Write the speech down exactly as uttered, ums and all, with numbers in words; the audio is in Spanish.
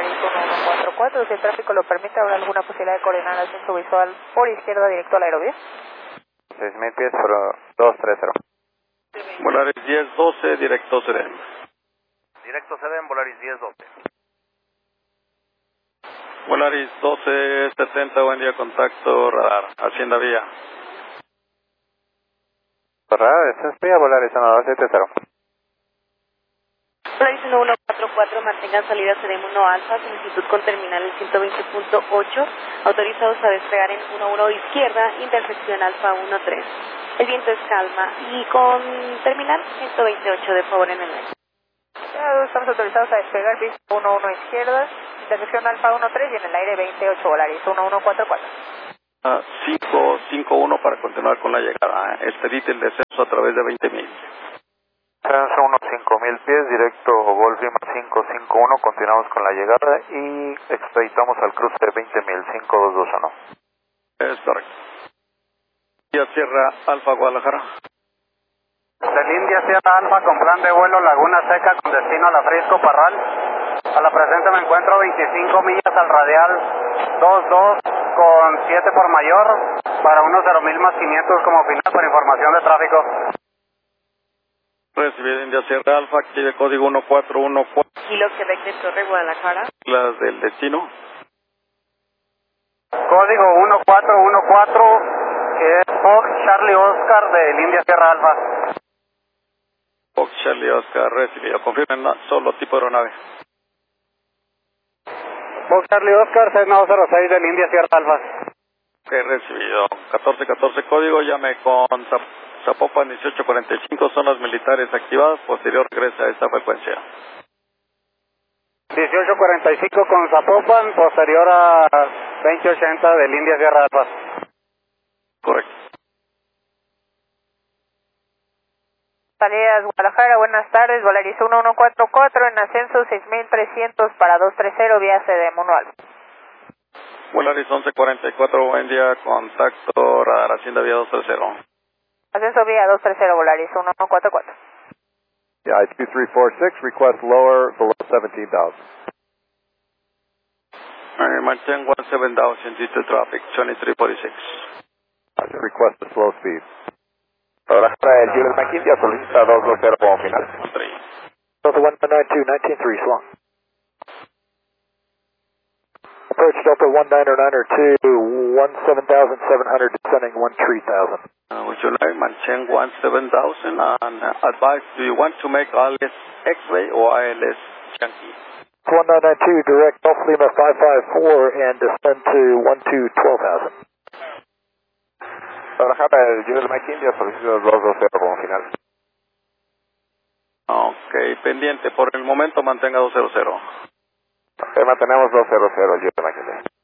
Volaris uno uno cuatro cuatro, si el tráfico lo permite, ¿habrá alguna posibilidad de coordinar ascenso visual por izquierda directo al aerovía? seis mil pies por dos tres cero. Volaris diez doce, directo C D M. Directo C D M, Volaris diez doce. Volaris doce setenta, buen día, contacto radar, Hacienda Vía. Radar, Hacienda Vía, Volaris uno dos siete cero. Volaris uno uno cuatro cuatro, mantengan salida C D M uno Alfa, solicitud con terminal en ciento veinte punto ocho, autorizados a despegar en uno uno izquierda, intersección Alfa uno tres. El viento es calma y con terminal ciento veintiocho de favor en el aire. Ya estamos autorizados a despegar, visto uno uno izquierda, intersección Alfa uno tres y en el aire veintiocho, Volaris uno uno cuatro cuatro. Uh, cinco cinco uno para continuar con la llegada. Expedite el descenso a través de veinte mil. Descenso unos cinco mil pies, directo Golf Lima cinco cinco uno, continuamos con la llegada y expeditamos al cruce de veinte mil, cinco dos dos uno. Es correcto. India Sierra Alfa Guadalajara. Del India Sierra Alfa con plan de vuelo Laguna Seca con destino a la Frisco Parral. A la presente me encuentro veinticinco millas al radial dos dos con siete por mayor para unos cero mil más quinientos como final para información de tráfico. Recibido India Sierra Alfa, active código uno cuatro uno cuatro. Kilo Quebec de Torre Guadalajara. Las del destino. Código uno cuatro uno cuatro, que es Fox Charlie Oscar del India Sierra Alfa. Fox Charlie Oscar, recibido. Confirmen la- solo tipo de aeronave. Fox Charlie Oscar seis nueve cero seis del India Sierra Alfa. Ok, recibido. catorce catorce código, llame con Zap- Zapopan dieciocho cuarenta y cinco, zonas militares activadas, posterior regresa a esta frecuencia. dieciocho cuarenta y cinco con Zapopan, posterior a veinte ochenta del India Sierra Alfa. Correcto. Salidas Guadalajara, buenas tardes, Volaris uno uno cuatro cuatro en ascenso seis mil trescientos para dos tres cero vía C D M uno Alfa. Volaris once cuarenta y cuatro, buen día, contacto radar Hacienda Vía dos tres cero. Ascenso vía dos tres cero, Volaris uno uno cuatro cuatro. Yeah, it's two three four six, request lower below seventeen thousand. Uh, maintain one seven thousand due to traffic, twenty-three forty-six. Request a slow speed. Guadalajara, el Julius McIntyre solicita dos dos cero como final. three. Delta one nine two, nineteen three, slong. Approach Delta one niner niner two, one seven thousand seven hundred, descending one three thousand. Uh, would you like maintain one seven thousand and uh, advise, do you want to make I L S X-ray or I L S chunky? one nine nine two, direct Golf Lima five five four and descend to one two twelve thousand. Guadalajara, el Julius McIntyre solicita dos dos cero como final. Ok, pendiente, por el momento mantenga dos cero cero. Ok, mantenemos dos cero cero el Julius McIntyre.